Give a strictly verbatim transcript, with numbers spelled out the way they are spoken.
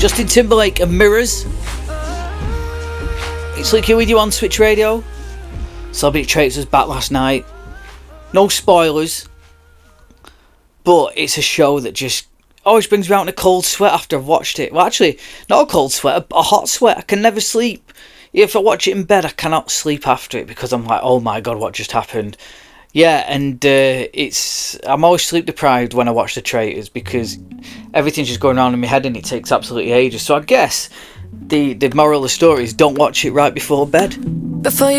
Justin Timberlake and Mirrors. It's Luke here with you on Switch Radio. Celebrity Traitors was back last night. No spoilers, but it's a show that just always brings me out in a cold sweat after I've watched it. Well, actually, not a cold sweat, a, a hot sweat. I can never sleep. If I watch it in bed, I cannot sleep after it because I'm like, oh my god, what just happened? Yeah, and uh, it's I'm always sleep deprived when I watch The Traitors because everything's just going on in my head and it takes absolutely ages. So I guess the, the moral of the story is don't watch it right before bed. Before you